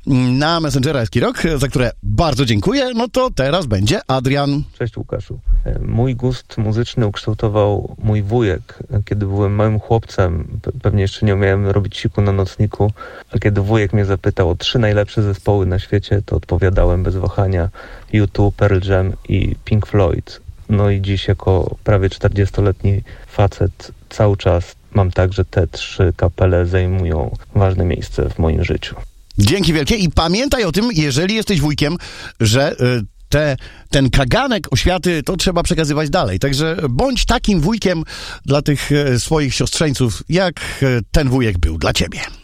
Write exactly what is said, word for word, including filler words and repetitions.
na Messengera Eskirok, za które bardzo dziękuję. No to teraz będzie Adrian. Cześć Łukaszu. Mój gust muzyczny ukształtował mój wujek. Kiedy byłem małym chłopcem, pewnie jeszcze nie umiałem robić siku na nocniku, a kiedy wujek mnie zapytał o trzy najlepsze zespoły na świecie, to odpowiadałem bez wahania U dwa, Pearl Jam i Pink Floyd. No i dziś jako prawie czterdziestoletni facet cały czas mam tak, że te trzy kapele zajmują ważne miejsce w moim życiu. Dzięki wielkie i pamiętaj o tym, jeżeli jesteś wujkiem, że y, te, ten kaganek oświaty to trzeba przekazywać dalej. Także bądź takim wujkiem dla tych y, swoich siostrzeńców, jak y, ten wujek był dla ciebie.